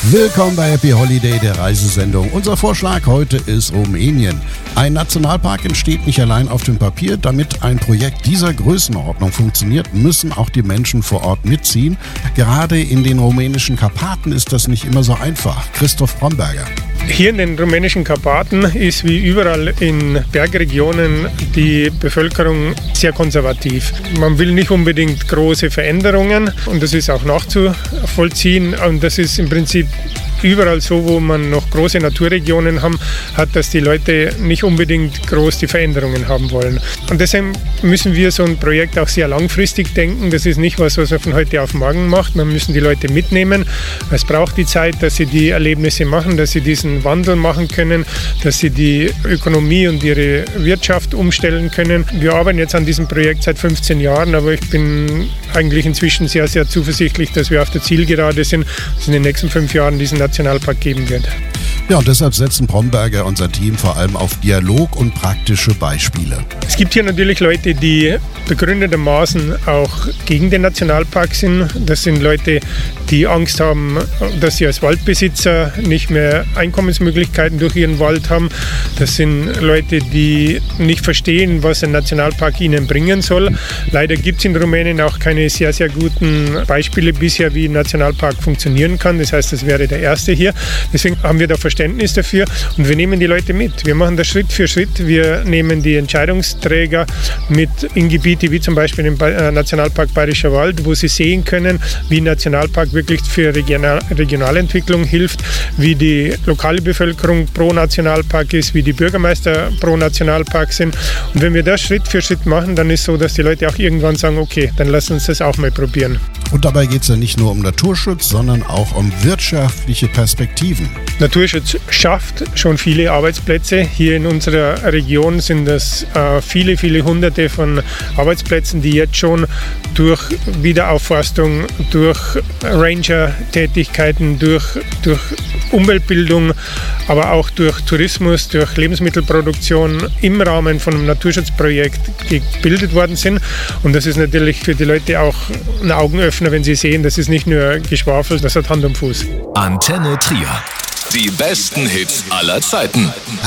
Willkommen bei Happy Holiday, der Reisesendung. Unser Vorschlag heute ist Rumänien. Ein Nationalpark entsteht nicht allein auf dem Papier. Damit ein Projekt dieser Größenordnung funktioniert, müssen auch die Menschen vor Ort mitziehen. Gerade in den rumänischen Karpaten ist das nicht immer so einfach. Christoph Bromberger. Hier in den rumänischen Karpaten ist wie überall in Bergregionen die Bevölkerung sehr konservativ. Man will nicht unbedingt große Veränderungen und das ist auch nachzuvollziehen. Und das ist im Prinzip überall so, wo man noch große Naturregionen hat, dass die Leute nicht unbedingt groß die Veränderungen haben wollen. Und deshalb müssen wir so ein Projekt auch sehr langfristig denken. Das ist nicht was man von heute auf morgen macht. Man müssen die Leute mitnehmen. Es braucht die Zeit, dass sie die Erlebnisse machen, dass sie diesen Wandel machen können, dass sie die Ökonomie und ihre Wirtschaft umstellen können. Wir arbeiten jetzt an diesem Projekt seit 15 Jahren, aber ich bin eigentlich inzwischen sehr, sehr zuversichtlich, dass wir auf der Zielgerade sind, dass es in den nächsten 5 Jahren diesen Nationalpark geben wird. Ja, und deshalb setzen Bromberger unser Team vor allem auf Dialog und praktische Beispiele. Es gibt hier natürlich Leute, die begründetermaßen auch gegen den Nationalpark sind. Das sind Leute, die Angst haben, dass sie als Waldbesitzer nicht mehr Einkommensmöglichkeiten durch ihren Wald haben. Das sind Leute, die nicht verstehen, was ein Nationalpark ihnen bringen soll. Leider gibt es in Rumänien auch keine sehr, sehr guten Beispiele bisher, wie ein Nationalpark funktionieren kann. Das heißt, das wäre der erste hier. Deswegen haben wir da Verständnis dafür und wir nehmen die Leute mit. Wir machen das Schritt für Schritt. Wir nehmen die Entscheidungsträger mit in Gebiete wie zum Beispiel im Nationalpark Bayerischer Wald, wo sie sehen können, wie ein Nationalpark wirklich für Regionalentwicklung hilft, wie die lokale Bevölkerung pro Nationalpark ist, wie die Bürgermeister pro Nationalpark sind. Und wenn wir das Schritt für Schritt machen, dann ist es so, dass die Leute auch irgendwann sagen, okay, dann lass uns das auch mal probieren. Und dabei geht es ja nicht nur um Naturschutz, sondern auch um wirtschaftliche Perspektiven. Naturschutz schafft schon viele Arbeitsplätze. Hier in unserer Region sind das viele, viele Hunderte von Arbeitsplätzen, die jetzt schon durch Wiederaufforstung, durch Ranger-Tätigkeiten, durch Umweltbildung, aber auch durch Tourismus, durch Lebensmittelproduktion im Rahmen von einem Naturschutzprojekt gebildet worden sind. Und das ist natürlich für die Leute auch ein Augenöffner, wenn sie sehen, das ist nicht nur Geschwafel, das hat Hand und Fuß. Antenne Trier. Die besten Hits aller Zeiten.